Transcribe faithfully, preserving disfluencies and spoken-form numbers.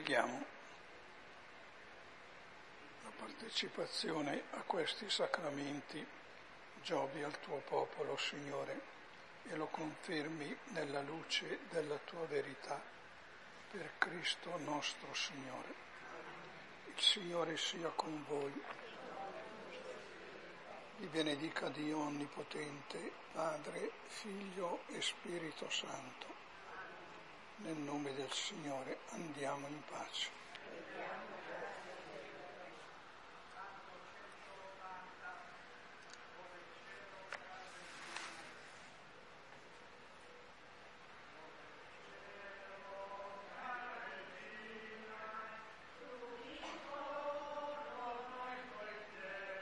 Preghiamo. La partecipazione a questi sacramenti giovi al tuo popolo, Signore, e lo confermi nella luce della tua verità, per Cristo nostro Signore. Il Signore sia con voi. Vi benedica Dio Onnipotente, Padre, Figlio e Spirito Santo. Nel nome del Signore andiamo in pace.